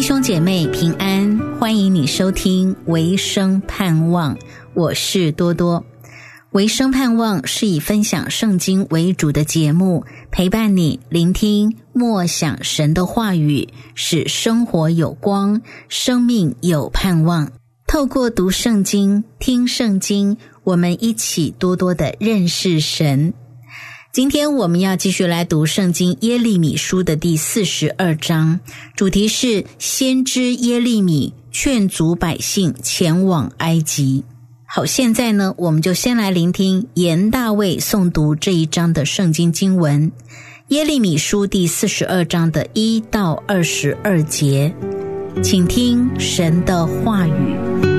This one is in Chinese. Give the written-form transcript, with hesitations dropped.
兄姐妹平安，欢迎你收听维生盼望，我是多多。维生盼望是以分享圣经为主的节目，陪伴你聆听默想神的话语，使生活有光，生命有盼望。透过读圣经、听圣经，我们一起多多的认识神。今天我们要继续来读圣经耶利米书的第42章，主题是先知耶利米劝阻百姓前往埃及。好，现在呢，我们就先来聆听严大卫诵读这一章的圣经经文，耶利米书第42章的1到22节，请听神的话语。